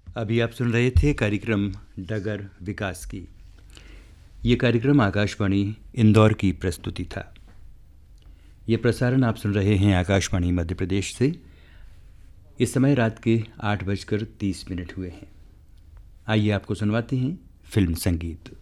अभी आप सुन रहे थे कार्यक्रम डगर विकास की। ये कार्यक्रम आकाशवाणी इंदौर की प्रस्तुति था। ये प्रसारण आप सुन रहे हैं आकाशवाणी मध्य प्रदेश से। इस समय रात के 8:30 हुए हैं। आइए आपको सुनवाते हैं फिल्म संगीत।